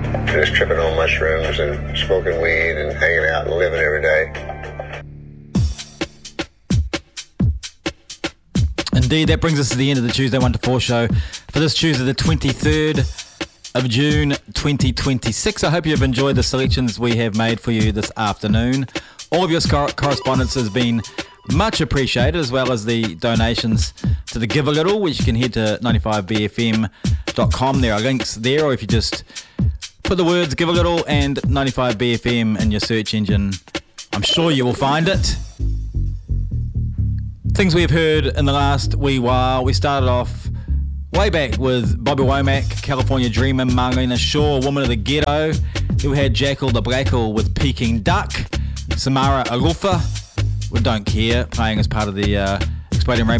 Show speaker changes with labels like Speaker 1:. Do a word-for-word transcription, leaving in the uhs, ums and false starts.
Speaker 1: Just tripping on mushrooms and smoking weed and hanging out and living every day.
Speaker 2: Indeed, that brings us to the end of the Tuesday one to four show for this Tuesday, the twenty-third of June, twenty twenty-six. I hope you've enjoyed the selections we have made for you this afternoon. All of your cor- correspondence has been much appreciated, as well as the donations to the Give a Little, which you can head to ninety-five B F M dot com. There are links there, or if you just put the words Give a Little and ninety-five B F M in your search engine, I'm sure you will find it. Things we've heard in the last wee while. We started off way back with Bobby Womack, California Dreamer, Marlena Shaw, Woman of the Ghetto. Then we had Jackal the Blackal with Peking Duck, Samara Alufa with Don't Care, playing as part of the uh, Exploding Rainbow